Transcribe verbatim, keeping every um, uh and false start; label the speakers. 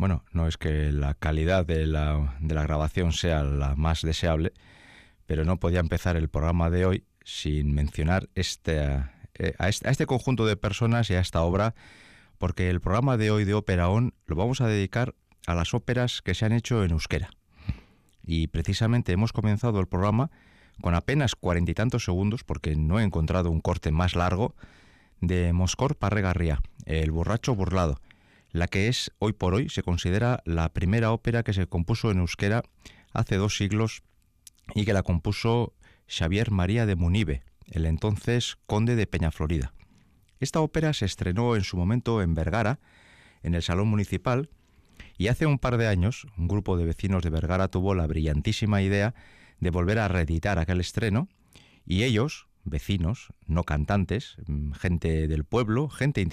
Speaker 1: Bueno, no es que la calidad de la, de la grabación sea la más deseable, pero no podía empezar el programa de hoy sin mencionar este, eh, a, este, a este conjunto de personas y a esta obra, porque el programa de hoy de Ópera On lo vamos a dedicar a las óperas que se han hecho en euskera. Y precisamente hemos comenzado el programa con apenas cuarenta y tantos segundos, porque no he encontrado un corte más largo, de Moscor Parregarria, El borracho burlado, la que es, hoy por hoy, se considera la primera ópera que se compuso en euskera hace dos siglos y que la compuso Xavier María de Munive, el entonces conde de Peñaflorida. Esta ópera se estrenó en su momento en Vergara, en el Salón Municipal, y hace un par de años un grupo de vecinos de Vergara tuvo la brillantísima idea de volver a reeditar aquel estreno, y ellos, vecinos, no cantantes, gente del pueblo, gente